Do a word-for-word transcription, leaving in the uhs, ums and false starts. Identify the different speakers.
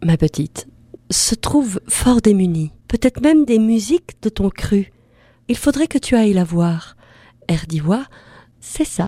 Speaker 1: ma petite, se trouve fort démunie, peut-être même des musiques de ton cru. Il faudrait que tu ailles la voir. Erdiwa, c'est ça.